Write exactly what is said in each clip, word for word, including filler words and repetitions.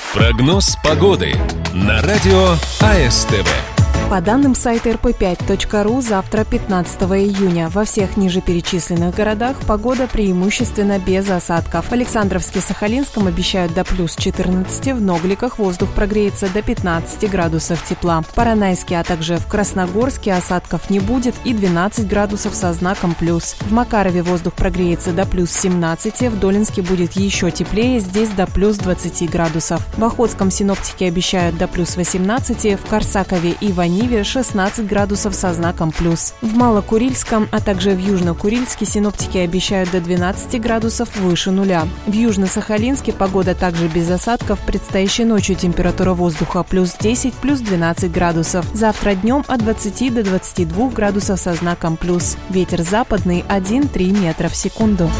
Прогноз погоды на радио АСТВ. По данным сайта эр пэ пять точка ру, завтра, пятнадцатого июня, во всех нижеперечисленных городах погода преимущественно без осадков. В Александровске, Сахалинском обещают до плюс четырнадцати, в Ногликах воздух прогреется до пятнадцати градусов тепла. В Поронайске, а также в Красногорске осадков не будет и двенадцать градусов со знаком плюс. В Макарове воздух прогреется до плюс семнадцати, в Долинске будет еще теплее, здесь до плюс двадцати градусов. В Охотском синоптики обещают до плюс восемнадцати, в Корсакове и Ваниве шестнадцать градусов со знаком плюс. В Малокурильском, а также в Южно-Курильске синоптики обещают до двенадцати градусов выше нуля. В Южно-Сахалинске погода также без осадков, предстоящей ночью температура воздуха плюс десять, плюс двенадцать градусов. Завтра днем от двадцати до двадцати двух градусов со знаком плюс. Ветер западный один-три метра в секунду.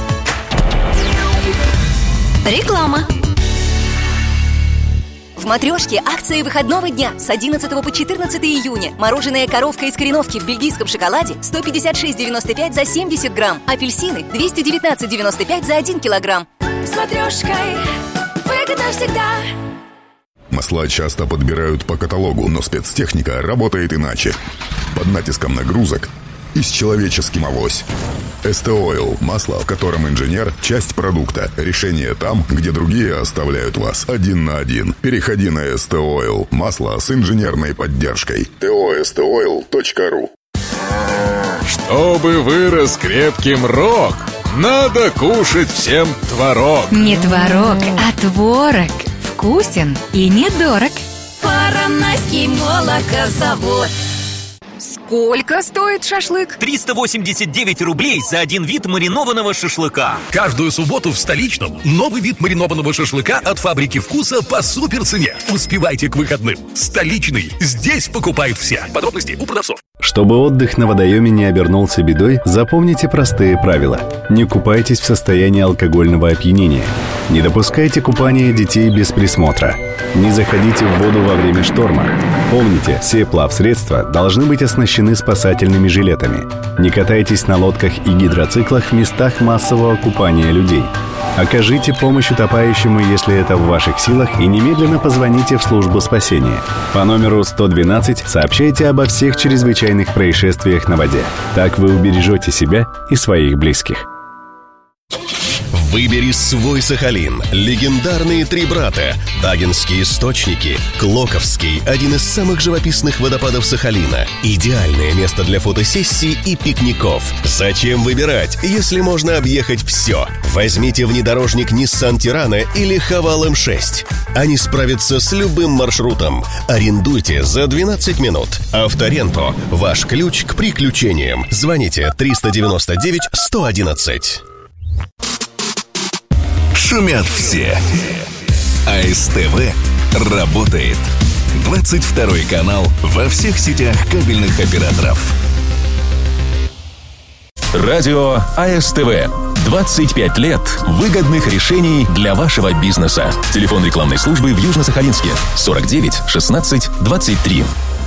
Реклама. В «Матрешке» акции выходного дня с одиннадцатого по четырнадцатое июня. Мороженое «Коровка» из Кореновки в бельгийском шоколаде сто пятьдесят шесть девяносто пять за семьдесят грамм. Апельсины двести девятнадцать девяносто пять за один килограмм. С «Матрешкой» выгодно всегда. Масла часто подбирают по каталогу, но спецтехника работает иначе. Под натиском нагрузок и с человеческим авось. эс тэ Oil – масло, в котором инженер – часть продукта. Решение там, где другие оставляют вас один на один. Переходи на эс тэ Oil – масло с инженерной поддержкой. тэ о эс тэ ойл точка ру. Чтобы вырос крепким рог, надо кушать всем творог. Не творог, а творог. Вкусен и недорог. Поронайский молокозавод. Сколько стоит шашлык? триста восемьдесят девять рублей за один вид маринованного шашлыка. Каждую субботу в Столичном новый вид маринованного шашлыка от «Фабрики вкуса» по суперцене. Успевайте к выходным. Столичный. Здесь покупают все. Подробности у продавцов. Чтобы отдых на водоеме не обернулся бедой, запомните простые правила. Не купайтесь в состоянии алкогольного опьянения. Не допускайте купания детей без присмотра. Не заходите в воду во время шторма. Помните, все плавсредства должны быть оснащены спасательными жилетами. Не катайтесь на лодках и гидроциклах в местах массового купания людей. Окажите помощь утопающему, если это в ваших силах, и немедленно позвоните в службу спасения. По номеру сто двенадцать сообщайте обо всех чрезвычайных происшествиях на воде. Так вы убережете себя и своих близких. Выбери свой Сахалин. Легендарные три брата. Тагинские источники. Клоковский – один из самых живописных водопадов Сахалина. Идеальное место для фотосессий и пикников. Зачем выбирать, если можно объехать все? Возьмите внедорожник Nissan Terrano или Haval эм шесть. Они справятся с любым маршрутом. Арендуйте за двенадцать минут. Авторенто – ваш ключ к приключениям. Звоните триста девяносто девять сто одиннадцать. Шумят все. АСТВ работает. двадцать второй канал во всех сетях кабельных операторов. Радио АСТВ. двадцать пять лет выгодных решений для вашего бизнеса. Телефон рекламной службы в Южно-Сахалинске сорок девять шестнадцать двадцать три.